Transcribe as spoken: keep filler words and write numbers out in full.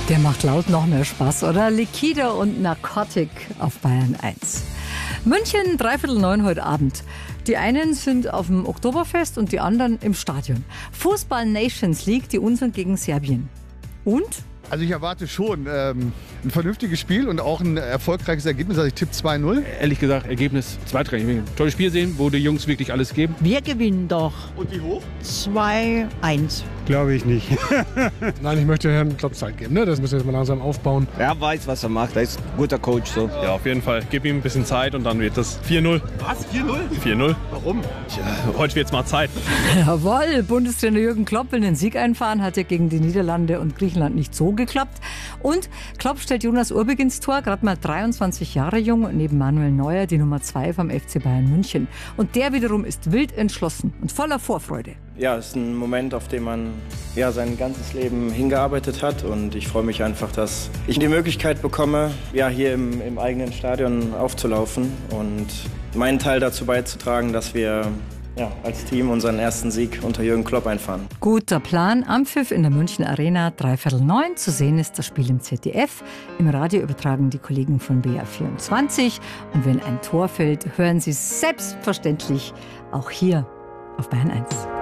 Der macht laut noch mehr Spaß, oder? Liquido und Narcotic auf Bayern eins. München, dreiviertel neun heute Abend. Die einen sind auf dem Oktoberfest und die anderen im Stadion. Fußball Nations League, die unseren gegen Serbien. Und? Also ich erwarte schon ähm, ein vernünftiges Spiel und auch ein erfolgreiches Ergebnis. Also ich tippe zwei null. Ehrlich gesagt, Ergebnis zwei drei. Ich will ein tolles Spiel sehen, wo die Jungs wirklich alles geben. Wir gewinnen doch. Und wie hoch? zwei eins. Glaube ich nicht. Nein, ich möchte Herrn Klopp Zeit geben. Ne? Das müssen wir jetzt mal langsam aufbauen. Er weiß, was er macht. Er ist ein guter Coach. So. Ja, auf jeden Fall. Gib ihm ein bisschen Zeit und dann wird das vier null. Was? vier null? vier null. Warum? Tja, heute wird's mal Zeit. Jawohl, Bundestrainer Jürgen Klopp will den Sieg einfahren, hat ja gegen die Niederlande und Griechenland nicht so geklappt. Und Klopp stellt Jonas Urbig ins Tor, gerade mal dreiundzwanzig Jahre jung, neben Manuel Neuer die Nummer zwei vom F C Bayern München. Und der wiederum ist wild entschlossen und voller Vorfreude. Ja, es ist ein Moment, auf den man ja, sein ganzes Leben hingearbeitet hat. Und ich freue mich einfach, dass ich die Möglichkeit bekomme, ja, hier im, im eigenen Stadion aufzulaufen und meinen Teil dazu beizutragen, dass wir ja, als Team unseren ersten Sieg unter Jürgen Klopp einfahren. Guter Plan. Ampfiff in der München Arena, dreiviertel neun. Zu sehen ist das Spiel im Z D F. Im Radio übertragen die Kollegen von B R vierundzwanzig. Und wenn ein Tor fällt, hören Sie selbstverständlich auch hier auf Bayern eins.